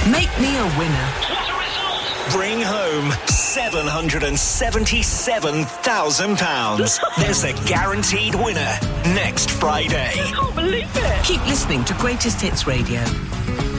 Make me a winner. Bring home £777,000. There's a guaranteed winner next Friday. I can't believe it. Keep listening to Greatest Hits Radio.